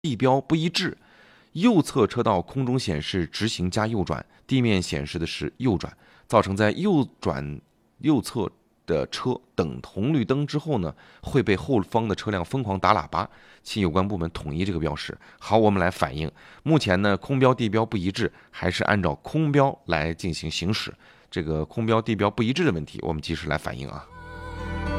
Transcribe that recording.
地标不一致，右侧车道空中显示直行加右转，地面显示的是右转，造成在右侧的车等红绿灯之后呢，会被后方的车辆疯狂打喇叭，请有关部门统一这个标识。好，我们来反映，目前呢空标地标不一致，还是按照空标来进行行驶。这个空标地标不一致的问题，我们及时来反映啊。